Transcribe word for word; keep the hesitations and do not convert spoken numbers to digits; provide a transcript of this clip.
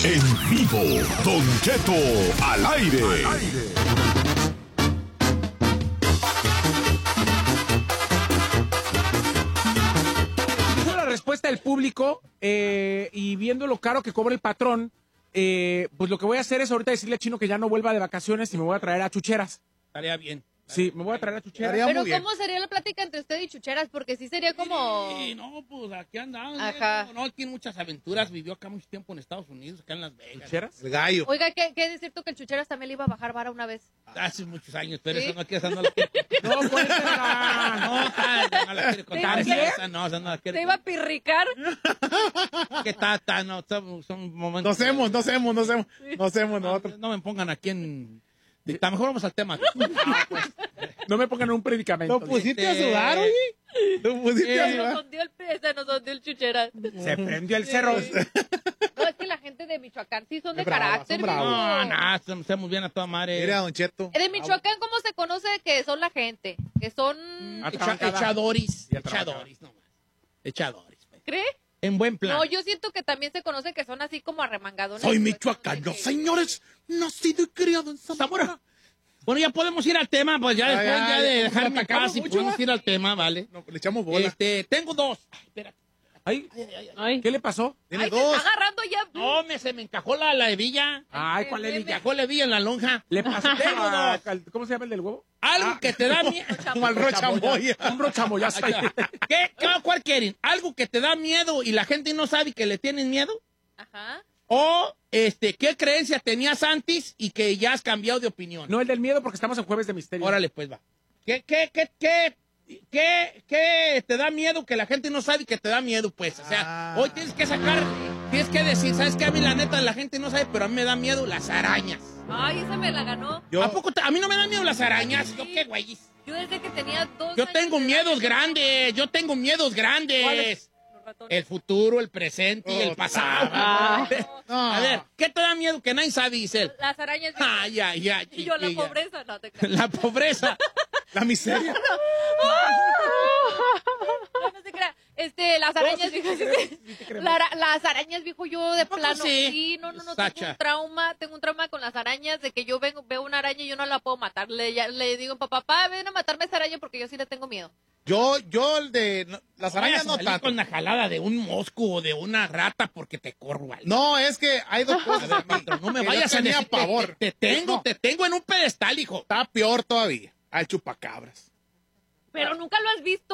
En vivo, Don Cheto al aire. Al aire. La respuesta del público eh, y viendo lo caro que cobra el patrón, eh, pues lo que voy a hacer es ahorita decirle a Chino que ya no vuelva de vacaciones y me voy a traer a Chucheras. Estaría bien. Sí, me voy a traer a Chucheras. Pero ¿cómo sería la plática entre usted y Chucheras? Porque sí sería como... Sí, no, pues aquí andamos. Ajá. No, no, tiene muchas aventuras. Vivió acá mucho tiempo en Estados Unidos, acá en Las Vegas. ¿Chucheras? El gallo. Oiga, ¿qué, qué es cierto que el Chucheras también le iba a bajar vara una vez? Hace muchos años, pero ¿Sí? eso no, esa no la quiere. No, cuéntala. No, esa no la quiere contar. ¿También? Esa no, esa no la quiere ¿Te iba a contar. pirricar? ¿Qué está? está no, son, son momentos. No hacemos, no hacemos, no hacemos. No hacemos No, nosotros. no me pongan aquí en. Está mejor vamos al tema. No me pongan en un predicamento. ¿Lo pusiste a Este- sudar, oye? ¿Lo pusiste a Eh, Nos sudar? hundió el, ese nos hundió el Chucheras. Se prendió el cerro. No, es que la gente de Michoacán sí son de Es brava, carácter. son bravos. No, mijo. no, estamos estamos bien a toda madre. Mira, Don Cheto. De Michoacán, ¿cómo se conoce que son la gente? Que son... Ah, Echa- Atrabancada. echadores. Y atrabancada. Echadores, no más. Echadores. pues. ¿Cree? En buen plan. No, yo siento que también se conoce que son así como arremangadones. Soy pues, michoacano, no sé qué. señores. Nacido y criado en Zamora. Bueno, ya podemos ir al tema, pues ya Ya, después ya, ya ya, de nos dejarme atacamos paz y mucho, podemos ¿va? ir al tema, ¿vale? No, le echamos bola. Este, tengo dos. Ay, espérate. Ay, Ay, ¿qué le pasó? Tiene Ay, se dos. está agarrando ya. No, me, se me encajó la, la hebilla. Ay, ¿cuál me- es Me el encajó la hebilla en la lonja. Le pasó. Tengo a- dos. al- ¿Cómo se llama el del huevo? Algo que te da miedo. Como al rochamboya. Un rochamoyazo. ¿Qué? ¿Qué- ¿Cuál quieren? ¿Algo que te da miedo y la gente no sabe que le tienen miedo? Ajá. ¿O este, qué creencia tenías antes y que ya has cambiado de opinión? No, el del miedo porque estamos en Jueves de Misterio. Órale, pues va. ¿Qué, qué, qué, qué, qué, qué te da miedo que la gente no sabe que te da miedo, pues? O sea, Ah. hoy tienes que sacar, tienes que decir, ¿sabes qué? A mí la neta la gente no sabe, pero a mí me da miedo las arañas. Ay, esa me la ganó. Yo, ¿A poco te- a mí no me dan miedo las arañas? ¿Yo qué, güey? Yo desde que tenía dos Yo años tengo de edad, miedos ya- grandes, yo tengo miedos grandes. ¿Cuáles? Los ratones. El futuro, el presente y el Oh, pasado. Ah. no. A ver, ¿qué te da miedo que nadie sabe, Giselle? Las arañas. Ay, ay, ay. Y yo la ay, ay. pobreza. No te creas. La pobreza. La miseria. No, no se crea. Este, las arañas, viejo. La ara- las arañas, viejo, yo de poco plano. sí? no, no, no. Sacha. Tengo un trauma, tengo un trauma con las arañas de que yo vengo, veo una araña y yo no la puedo matar. Le, ya- le digo, papá, papá, ven a matarme esa araña porque yo sí le tengo miedo. Yo, yo, el de. no, las arañas no Vayas a salir tanto. con la jalada de un mosco o de una rata porque te corro algo. No, es que hay dos cosas. A ver, patrón, no me que yo vayas a tenía decir. te- pavor. Te, te tengo, No. te tengo en un pedestal, hijo. Está peor todavía. Al chupacabras. Pero nunca lo has visto.